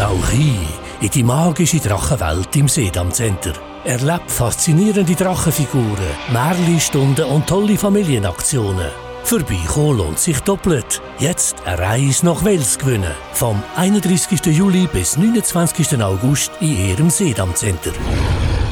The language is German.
Tauch ein in die magische Drachenwelt im Sedam Center. Erlebt faszinierende Drachenfiguren, Märchenstunden und tolle Familienaktionen. Vorbeikommen lohnt sich doppelt. Jetzt eine Reise nach Wels gewinnen. Vom 31. Juli bis 29. August in Ihrem Sedam Center.